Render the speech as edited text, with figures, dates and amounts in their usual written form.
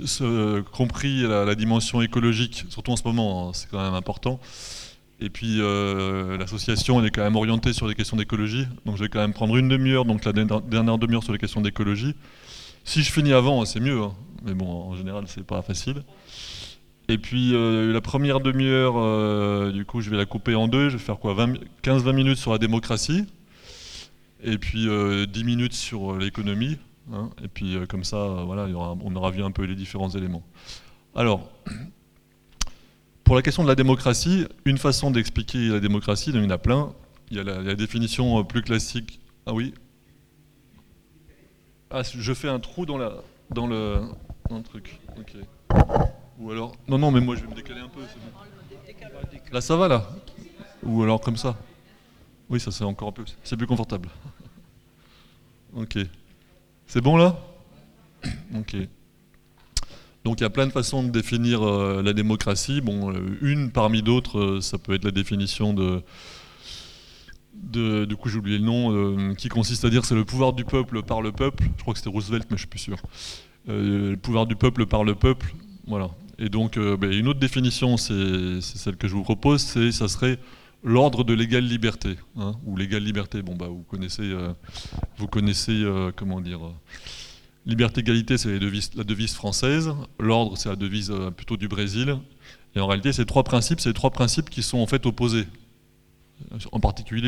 compris la dimension écologique, surtout en ce moment, hein, c'est quand même important. Et puis l'association elle est quand même orientée sur les questions d'écologie, donc je vais quand même prendre une demi-heure, donc la dernière demi-heure sur les questions d'écologie. Si je finis avant, c'est mieux, hein. Mais bon, en général c'est pas facile. Et puis la première demi-heure, du coup je vais la couper en deux, je vais faire quoi, 15-20 minutes sur la démocratie, et puis 10 minutes sur l'économie, hein. Et puis comme ça, voilà, on aura vu un peu les différents éléments. Alors, pour la question de la démocratie, une façon d'expliquer la démocratie, il y en a plein. Il y a la définition plus classique. Ah oui. Ah, je fais un trou dans le truc. Ok. Ou alors. Non, non, mais moi je vais me décaler un peu, c'est bon. Là, ça va là. Ou alors comme ça. Oui, ça c'est encore un peu. C'est plus confortable. Ok. C'est bon là? Ok. Donc il y a plein de façons de définir la démocratie. Bon, une parmi d'autres, ça peut être la définition du coup j'ai oublié le nom, qui consiste à dire c'est le pouvoir du peuple par le peuple. Je crois que c'était Roosevelt, mais je suis plus sûr. Le pouvoir du peuple par le peuple, voilà. Et donc une autre définition, c'est celle que je vous propose, ça serait l'ordre de l'égale liberté, hein, ou l'égale liberté. Bon bah vous connaissez comment dire. Liberté, égalité, c'est la devise française. L'ordre, c'est la devise plutôt du Brésil. Et en réalité, c'est les trois principes qui sont en fait opposés. En particulier